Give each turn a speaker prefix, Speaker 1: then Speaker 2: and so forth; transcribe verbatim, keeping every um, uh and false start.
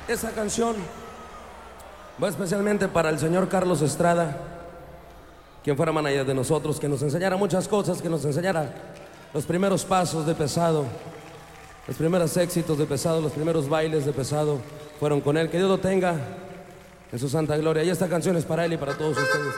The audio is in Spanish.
Speaker 1: Esta canción va especialmente para el señor Carlos Estrada, quien fuera manager de nosotros, que nos enseñara muchas cosas, que nos enseñara los primeros pasos de Pesado, los primeros éxitos de Pesado, los primeros bailes de Pesado fueron con él. Que Dios lo tenga en su santa gloria. Y esta canción es para él y para todos ustedes.